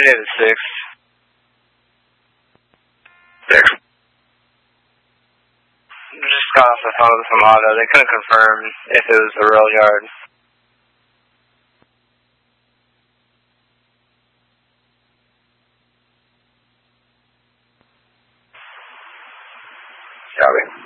Unit is 6. 6. Just got off the phone from Auto. They couldn't confirm if it was the rail yard. Copy.